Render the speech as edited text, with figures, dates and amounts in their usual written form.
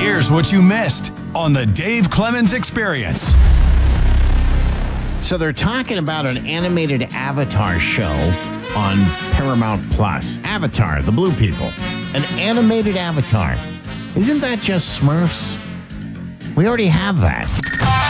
Here's what you missed on the Dave Clemens Experience. So they're talking about an animated Avatar show on Paramount Plus. Avatar, the blue people. An animated Avatar. Isn't that just Smurfs? We already have that.